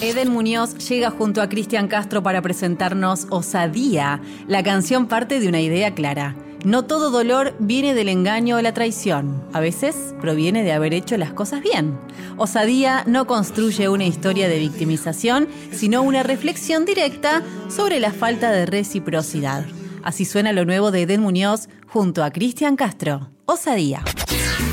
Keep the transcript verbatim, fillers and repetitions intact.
Eden Muñoz llega junto a Cristian Castro para presentarnos Osadía. La canción parte de una idea clara. No todo dolor viene del engaño o la traición. A veces proviene de haber hecho las cosas bien. Osadía no construye una historia de victimización, sino una reflexión directa sobre la falta de reciprocidad. Así suena lo nuevo de Eden Muñoz junto a Cristian Castro. Osadía.